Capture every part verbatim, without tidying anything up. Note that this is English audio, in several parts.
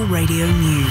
Radio News.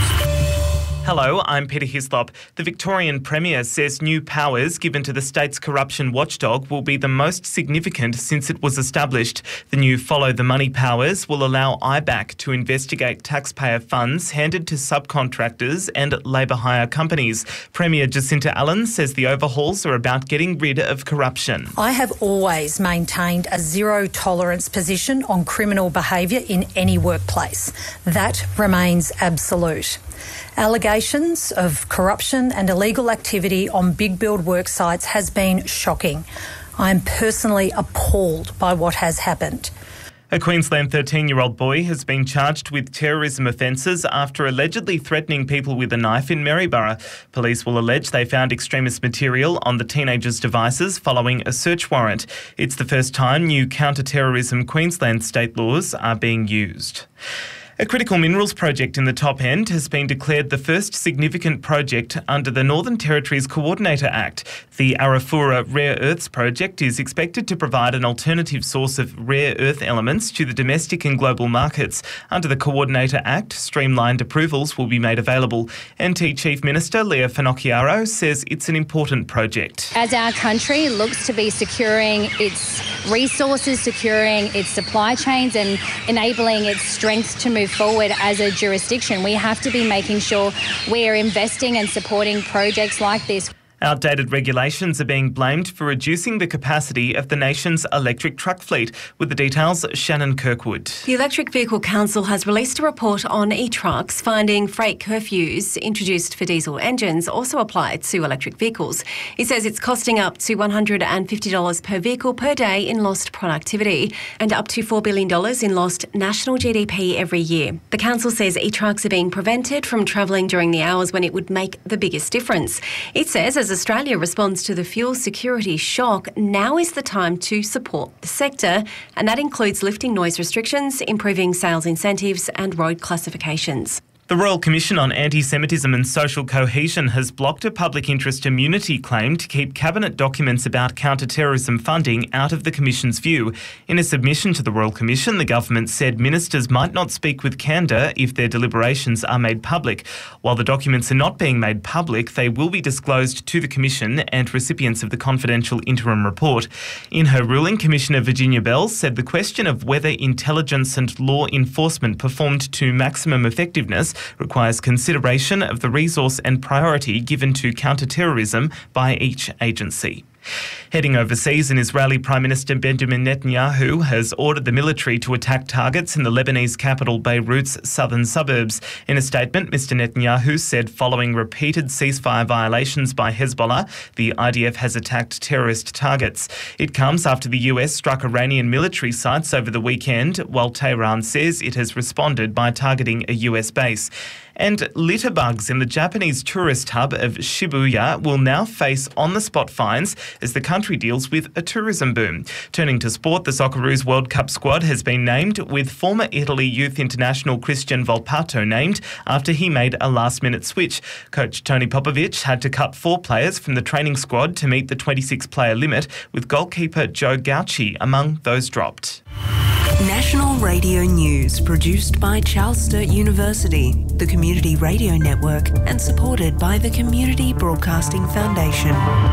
Hello, I'm Peter Hislop. The Victorian Premier says new powers given to the state's corruption watchdog will be the most significant since it was established. The new Follow the Money powers will allow I B A C to investigate taxpayer funds handed to subcontractors and labour hire companies. Premier Jacinta Allen says the overhauls are about getting rid of corruption. I have always maintained a zero tolerance position on criminal behaviour in any workplace. That remains absolute. Allegations of corruption and illegal activity on big build work sites has been shocking. I am personally appalled by what has happened. A Queensland thirteen-year-old boy has been charged with terrorism offences after allegedly threatening people with a knife in Maryborough. Police will allege they found extremist material on the teenager's devices following a search warrant. It's the first time new counter-terrorism Queensland state laws are being used. A critical minerals project in the Top End has been declared the first significant project under the Northern Territory's Coordinator Act. The Arafura Rare Earths project is expected to provide an alternative source of rare earth elements to the domestic and global markets. Under the Coordinator Act, streamlined approvals will be made available. N T Chief Minister Leah Finocchiaro says it's an important project. As our country looks to be securing its resources, securing its supply chains and enabling its strengths to move forward as a jurisdiction, we have to be making sure we're investing and supporting projects like this. Outdated regulations are being blamed for reducing the capacity of the nation's electric truck fleet. With the details, Shannon Kirkwood. The Electric Vehicle Council has released a report on e-trucks finding freight curfews introduced for diesel engines also apply to electric vehicles. It says it's costing up to one hundred fifty dollars per vehicle per day in lost productivity and up to four billion dollars in lost national G D P every year. The council says e-trucks are being prevented from travelling during the hours when it would make the biggest difference. It says as As Australia responds to the fuel security shock, now is the time to support the sector, and that includes lifting noise restrictions, improving sales incentives and road classifications. The Royal Commission on Anti-Semitism and Social Cohesion has blocked a public interest immunity claim to keep cabinet documents about counter-terrorism funding out of the Commission's view. In a submission to the Royal Commission, the government said ministers might not speak with candour if their deliberations are made public. While the documents are not being made public, they will be disclosed to the Commission and recipients of the confidential interim report. In her ruling, Commissioner Virginia Bell said the question of whether intelligence and law enforcement performed to maximum effectiveness requires consideration of the resource and priority given to counter-terrorism by each agency. Heading overseas, an Israeli Prime Minister Benjamin Netanyahu has ordered the military to attack targets in the Lebanese capital Beirut's southern suburbs. In a statement, Mister Netanyahu said following repeated ceasefire violations by Hezbollah, the I D F has attacked terrorist targets. It comes after the U S struck Iranian military sites over the weekend, while Tehran says it has responded by targeting a U S base. And litterbugs in the Japanese tourist hub of Shibuya will now face on-the-spot fines as the country deals with a tourism boom. Turning to sport, the Socceroos World Cup squad has been named, with former Italy youth international Christian Volpato named after he made a last-minute switch. Coach Tony Popovic had to cut four players from the training squad to meet the twenty-six player limit, with goalkeeper Joe Gauci among those dropped. National Radio News, produced by Charles Sturt University, the Community Radio Network, and supported by the Community Broadcasting Foundation.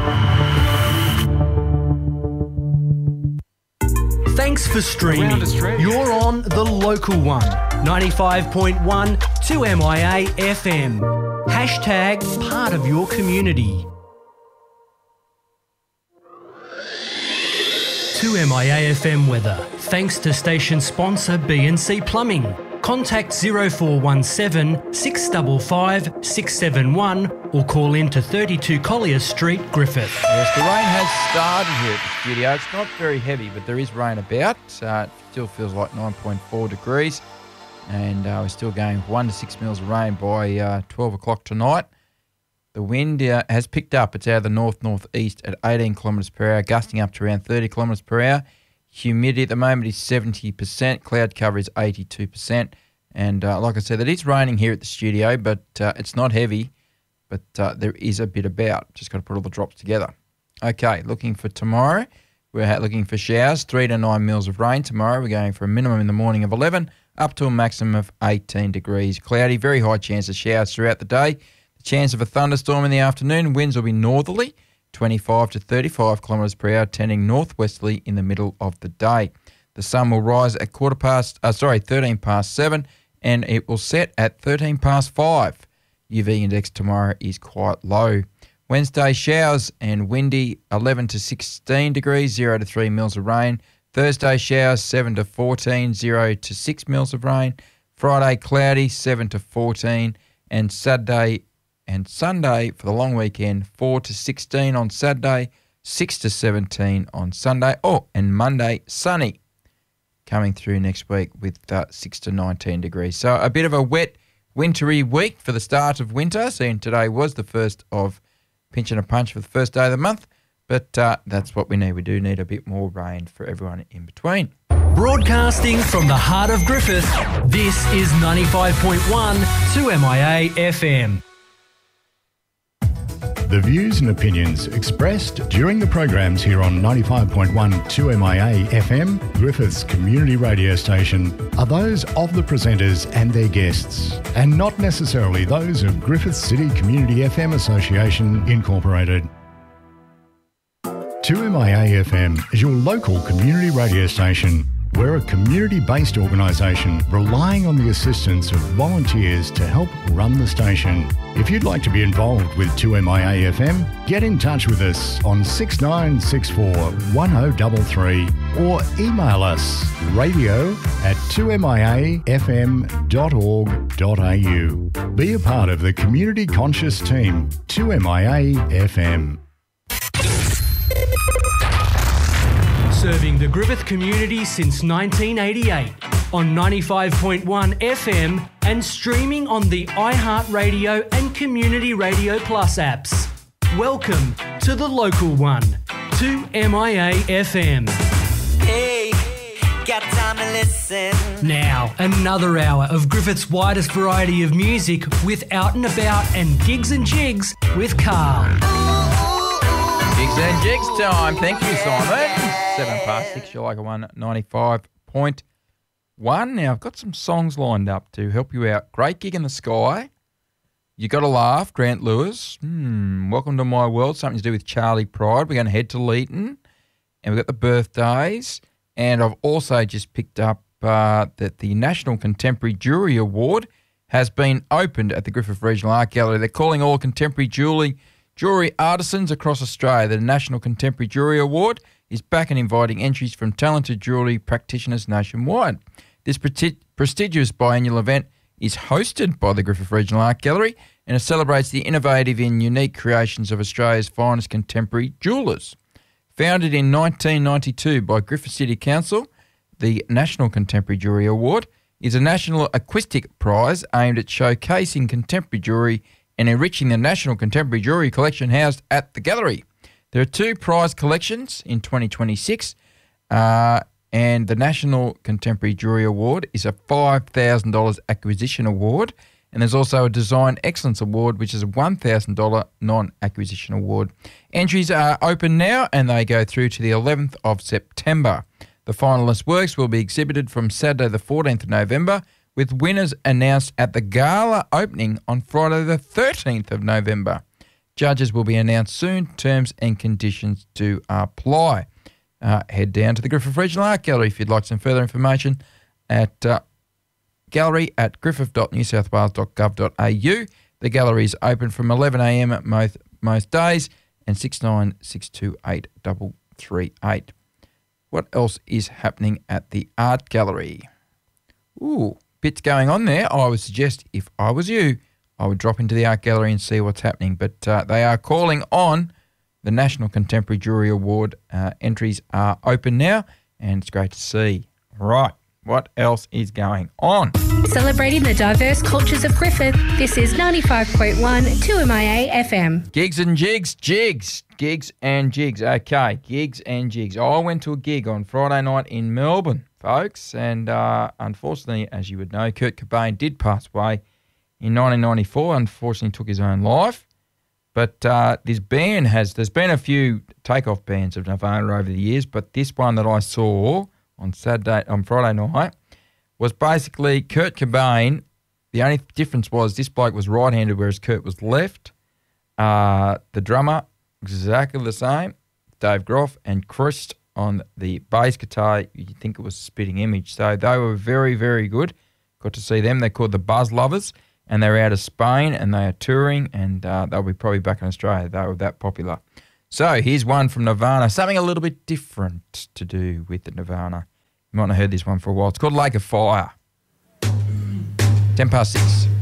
Thanks for streaming. You're on the local one, ninety-five point one two M I A F M. Hashtag part of your community. two M I A F M weather, thanks to station sponsor B and C Plumbing. Contact zero four one seven, six five five, six seven one or call in to thirty-two Collier Street, Griffith. Yes, the rain has started here at the studio. It's not very heavy, but there is rain about. Uh, it still feels like nine point four degrees, and uh, we're still going one to six mils of rain by uh, twelve o'clock tonight. The wind uh, has picked up. It's out of the north-northeast at eighteen kilometres per hour, gusting up to around thirty kilometres per hour. Humidity at the moment is seventy percent. Cloud cover is eighty-two percent. And uh, like I said, it is raining here at the studio, but uh, it's not heavy. But uh, there is a bit about. Just got to put all the drops together. Okay, looking for tomorrow. We're looking for showers, three to nine mils of rain tomorrow. We're going for a minimum in the morning of eleven, up to a maximum of eighteen degrees. Cloudy, very high chance of showers throughout the day. The chance of a thunderstorm in the afternoon. Winds will be northerly, twenty-five to thirty-five kilometres per hour, tending northwesterly in the middle of the day. The sun will rise at quarter past, uh, sorry, thirteen past seven, and it will set at thirteen past five. U V index tomorrow is quite low. Wednesday, showers and windy, eleven to sixteen degrees, zero to three mils of rain. Thursday, showers, seven to fourteen, zero to six mils of rain. Friday, cloudy, seven to fourteen. And Saturday and Sunday for the long weekend, four to sixteen on Saturday, six to seventeen on Sunday. Oh, and Monday, sunny, coming through next week with uh, six to nineteen degrees. So a bit of a wet, wintry week for the start of winter. Seeing today was the first of pinch and a punch for the first day of the month. But uh, that's what we need. We do need a bit more rain for everyone in between. Broadcasting from the heart of Griffith, this is ninety-five point one two M I A F M. The views and opinions expressed during the programs here on ninety-five point one two M I A F M, Griffith's community radio station, are those of the presenters and their guests, and not necessarily those of Griffith City Community F M Association Incorporated. two M I A F M is your local community radio station. We're a community-based organisation relying on the assistance of volunteers to help run the station. If you'd like to be involved with two M I A F M, get in touch with us on six nine six four one oh three three or email us radio at two M I A F M dot org dot A U. Be a part of the community conscious team, two M I A F M. Serving the Griffith community since nineteen eighty-eight on ninety-five point one F M and streaming on the iHeartRadio and Community Radio Plus apps. Welcome to the local one, two M I A F M. Hey, got time to listen. Now, another hour of Griffith's widest variety of music with Out and About and Gigs and Jigs with Carl. Gigs and Jigs time. Thank you, Simon. Seven past six, you're like a one ninety-five point one. Now, I've got some songs lined up to help you out. Great Gig in the Sky. You Gotta Laugh, Grant Lewis. Hmm, Welcome to My World, something to do with Charlie Pride. We're going to head to Leeton. And we've got the birthdays. And I've also just picked up uh, that the National Contemporary Jewellery Award has been opened at the Griffith Regional Art Gallery. They're calling all contemporary jewellery jewellery artisans across Australia. The National Contemporary Jewellery Award is back and inviting entries from talented jewellery practitioners nationwide. This pre- prestigious biannual event is hosted by the Griffith Regional Art Gallery and it celebrates the innovative and unique creations of Australia's finest contemporary jewellers. Founded in nineteen ninety-two by Griffith City Council, the National Contemporary Jewellery Award is a national acoustic prize aimed at showcasing contemporary jewellery and enriching the National Contemporary Jewellery collection housed at the gallery. There are two prize collections in twenty twenty-six, uh, and the National Contemporary Jewellery Award is a five thousand dollars acquisition award, and there's also a Design Excellence Award, which is a one thousand dollars non-acquisition award. Entries are open now, and they go through to the eleventh of September. The finalist works will be exhibited from Saturday the fourteenth of November, with winners announced at the gala opening on Friday the thirteenth of November. Judges will be announced soon. Terms and conditions to apply. Uh, head down to the Griffith Regional Art Gallery if you'd like some further information at uh, gallery at griffith dot new south wales dot gov dot a u. The gallery is open from eleven a m most, most days and six nine six two eight three three eight. What else is happening at the art gallery? Ooh, bits going on there. I would suggest if I was you, I would drop into the art gallery and see what's happening. But uh, they are calling on the National Contemporary Jewellery Award. Uh, entries are open now, and it's great to see. Right, what else is going on? Celebrating the diverse cultures of Griffith, this is ninety-five point one two M I A F M. Gigs and Jigs, Jigs, Gigs and Jigs. Okay, Gigs and Jigs. I went to a gig on Friday night in Melbourne, folks, and uh, unfortunately, as you would know, Kurt Cobain did pass away in nineteen ninety-four. Unfortunately, took his own life. But uh, this band has, there's been a few takeoff bands of Nirvana over the years, but this one that I saw on Saturday, on Friday night, was basically Kurt Cobain. The only difference was this bloke was right-handed, whereas Kurt was left. Uh, the drummer, exactly the same, Dave Groff, and Chris on the bass guitar. You'd think it was a spitting image. So they were very, very good. Got to see them. They're called the Buzz Lovers, and they're out of Spain, and they are touring, and uh, they'll be probably back in Australia. They were that popular. So here's one from Nirvana, something a little bit different to do with the Nirvana. You might not have heard this one for a while. It's called Lake of Fire. Ten past six.